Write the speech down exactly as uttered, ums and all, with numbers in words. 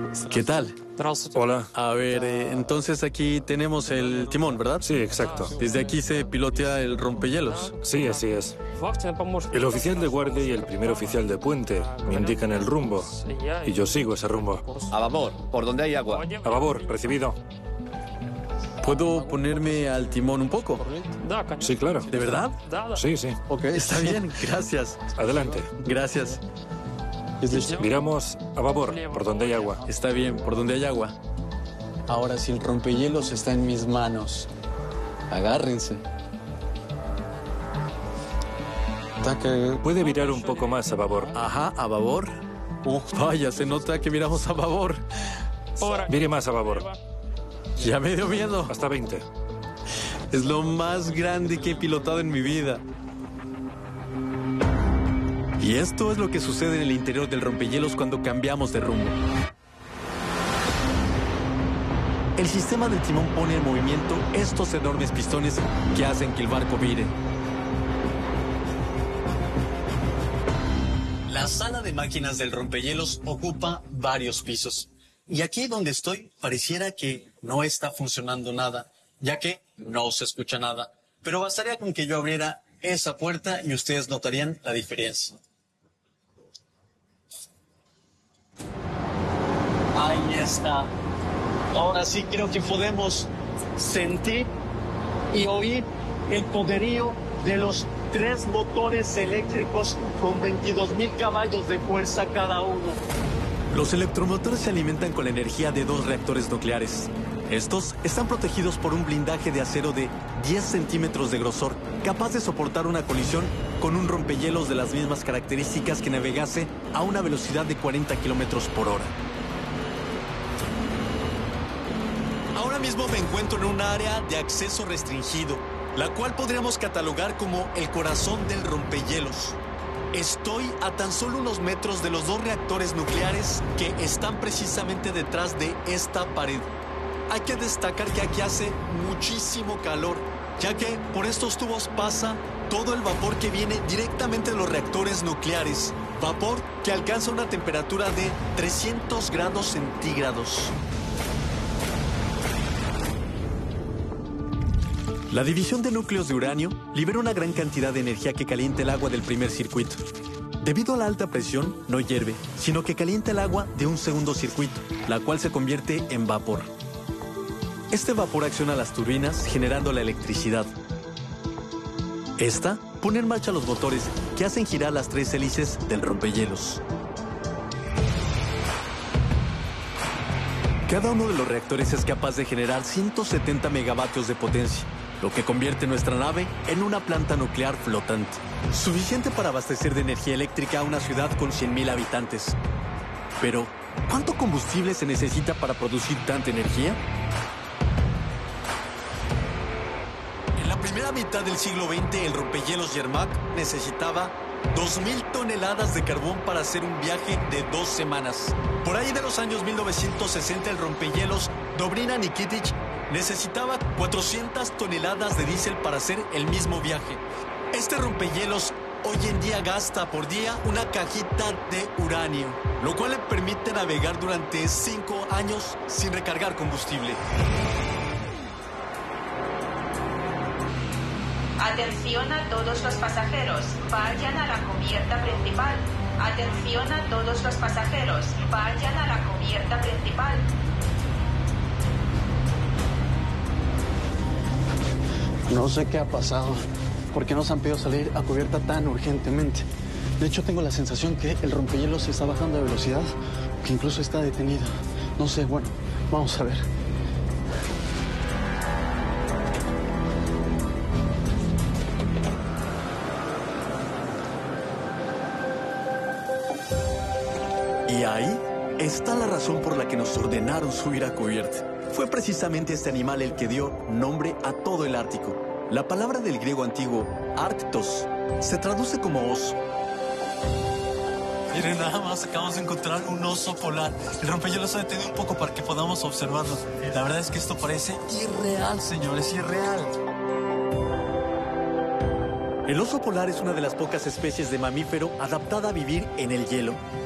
¿Qué tal? Hola. A ver, eh, entonces aquí tenemos el timón, ¿verdad? Sí, exacto. Desde aquí se pilotea el rompehielos. Sí, así es. El oficial de guardia y el primer oficial de puente me indican el rumbo y yo sigo ese rumbo. A babor, por donde hay agua. A babor, recibido. ¿Puedo ponerme al timón un poco? Sí, claro. ¿De verdad? Sí, sí. Ok, está bien, gracias. Adelante. Gracias. Viramos a babor, por donde hay agua. Está bien, por donde hay agua. Ahora si el rompehielos está en mis manos, agárrense. Taca- Puede virar un poco más a babor. Ajá, a babor. Uh, vaya, se nota que miramos a babor. Vire más a babor. Ya me dio miedo. Hasta veinte. Es lo más grande que he pilotado en mi vida. Y esto es lo que sucede en el interior del rompehielos cuando cambiamos de rumbo. El sistema del timón pone en movimiento estos enormes pistones que hacen que el barco vire. La sala de máquinas del rompehielos ocupa varios pisos. Y aquí donde estoy pareciera que no está funcionando nada, ya que no se escucha nada. Pero bastaría con que yo abriera esa puerta y ustedes notarían la diferencia. Ahí está. Ahora sí creo que podemos sentir y oír el poderío de los tres motores eléctricos con veintidós mil caballos de fuerza cada uno. Los electromotores se alimentan con la energía de dos reactores nucleares. Estos están protegidos por un blindaje de acero de diez centímetros de grosor, capaz de soportar una colisión con un rompehielos de las mismas características que navegase a una velocidad de cuarenta kilómetros por hora. Ahora mismo me encuentro en un área de acceso restringido, la cual podríamos catalogar como el corazón del rompehielos. Estoy a tan solo unos metros de los dos reactores nucleares que están precisamente detrás de esta pared. Hay que destacar que aquí hace muchísimo calor, ya que por estos tubos pasa todo el vapor que viene directamente de los reactores nucleares. Vapor que alcanza una temperatura de trescientos grados centígrados. La división de núcleos de uranio libera una gran cantidad de energía que calienta el agua del primer circuito. Debido a la alta presión, no hierve, sino que calienta el agua de un segundo circuito, la cual se convierte en vapor. Este vapor acciona las turbinas, generando la electricidad. Esta pone en marcha los motores que hacen girar las tres hélices del rompehielos. Cada uno de los reactores es capaz de generar ciento setenta megavatios de potencia, lo que convierte nuestra nave en una planta nuclear flotante, suficiente para abastecer de energía eléctrica a una ciudad con cien mil habitantes. Pero, ¿cuánto combustible se necesita para producir tanta energía? En la primera mitad del siglo veinte, el rompehielos Yermak necesitaba dos mil toneladas de carbón para hacer un viaje de dos semanas. Por ahí de los años mil novecientos sesenta, el rompehielos Dobrina Nikitich necesitaba cuatrocientas toneladas de diésel para hacer el mismo viaje. Este rompehielos hoy en día gasta por día una cajita de uranio, lo cual le permite navegar durante cinco años sin recargar combustible. Atención a todos los pasajeros, vayan a la cubierta principal. Atención a todos los pasajeros, vayan a la cubierta principal. No sé qué ha pasado. ¿Por qué nos han pedido salir a cubierta tan urgentemente? De hecho, tengo la sensación que el rompehielos está bajando de velocidad, que incluso está detenido. No sé, bueno, vamos a ver. Y ahí está la razón por la que nos ordenaron subir a cubierta. Fue precisamente este animal el que dio nombre a todo el Ártico. La palabra del griego antiguo, arctos, se traduce como oso. Miren, nada más acabamos de encontrar un oso polar. El rompehielos ha detenido un poco para que podamos observarlo. La verdad es que esto parece irreal, señores, irreal. El oso polar es una de las pocas especies de mamífero adaptada a vivir en el hielo.